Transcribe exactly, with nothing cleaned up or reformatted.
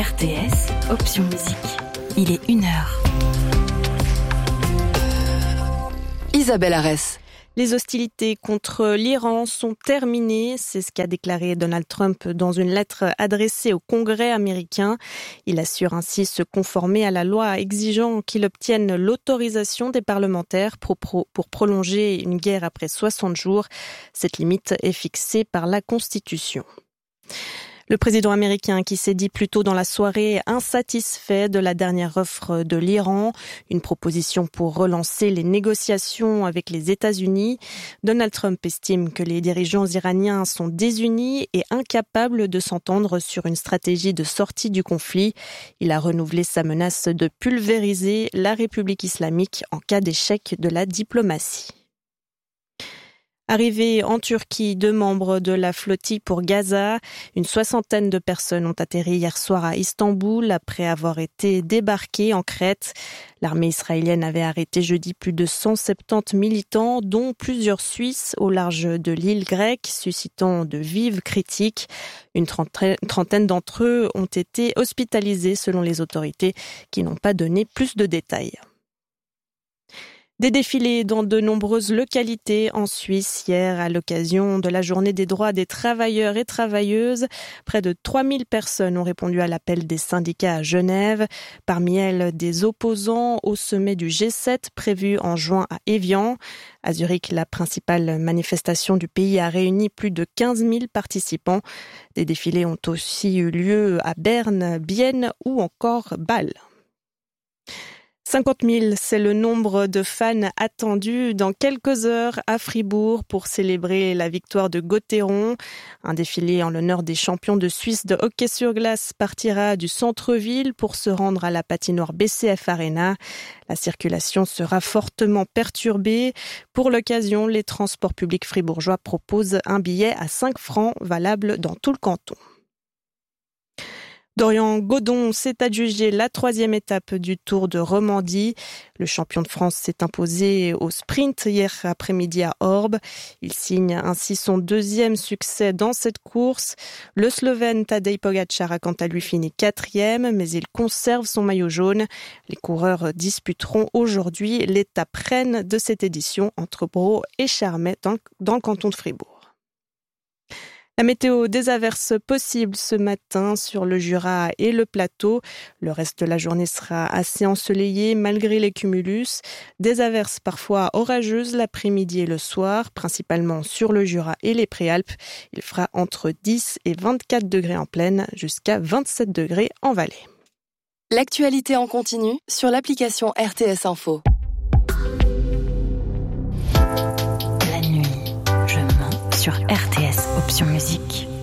R T S, option musique. Il est une heure. Isabelle Arès. Les hostilités contre l'Iran sont terminées, c'est ce qu'a déclaré Donald Trump dans une lettre adressée au Congrès américain. Il assure ainsi se conformer à la loi exigeant qu'il obtienne l'autorisation des parlementaires pour, pro- pour prolonger une guerre après soixante jours. Cette limite est fixée par la Constitution. Le président américain qui s'est dit plus tôt dans la soirée insatisfait de la dernière offre de l'Iran, une proposition pour relancer les négociations avec les États-Unis. Donald Trump estime que les dirigeants iraniens sont désunis et incapables de s'entendre sur une stratégie de sortie du conflit. Il a renouvelé sa menace de pulvériser la République islamique en cas d'échec de la diplomatie. Arrivés en Turquie, deux membres de la flottille pour Gaza. Une soixantaine de personnes ont atterri hier soir à Istanbul après avoir été débarquées en Crète. L'armée israélienne avait arrêté jeudi plus de cent soixante-dix militants, dont plusieurs Suisses au large de l'île grecque, suscitant de vives critiques. Une trentaine d'entre eux ont été hospitalisés selon les autorités qui n'ont pas donné plus de détails. Des défilés dans de nombreuses localités en Suisse hier à l'occasion de la journée des droits des travailleurs et travailleuses. Près de trois mille personnes ont répondu à l'appel des syndicats à Genève. Parmi elles, des opposants au sommet du G sept prévu en juin à Évian. À Zurich, la principale manifestation du pays a réuni plus de quinze mille participants. Des défilés ont aussi eu lieu à Berne, Bienne ou encore Bâle. cinquante mille, c'est le nombre de fans attendus dans quelques heures à Fribourg pour célébrer la victoire de Gauthieron. Un défilé en l'honneur des champions de Suisse de hockey sur glace partira du centre-ville pour se rendre à la patinoire B C F Arena. La circulation sera fortement perturbée. Pour l'occasion, les transports publics fribourgeois proposent un billet à cinq francs valable dans tout le canton. Dorian Godon s'est adjugé la troisième étape du Tour de Romandie. Le champion de France s'est imposé au sprint hier après-midi à Orbe. Il signe ainsi son deuxième succès dans cette course. Le Slovène Tadej Pogačar a quant à lui fini quatrième, mais il conserve son maillot jaune. Les coureurs disputeront aujourd'hui l'étape reine de cette édition entre Braux et Charmey dans, dans le canton de Fribourg. La météo, des averses possibles ce matin sur le Jura et le plateau. Le reste de la journée sera assez ensoleillé malgré les cumulus. Des averses parfois orageuses l'après-midi et le soir, principalement sur le Jura et les Préalpes. Il fera entre dix et vingt-quatre degrés en plaine, jusqu'à vingt-sept degrés en vallée. L'actualité en continu sur l'application R T S Info. La nuit, je mens sur R T S, option musique.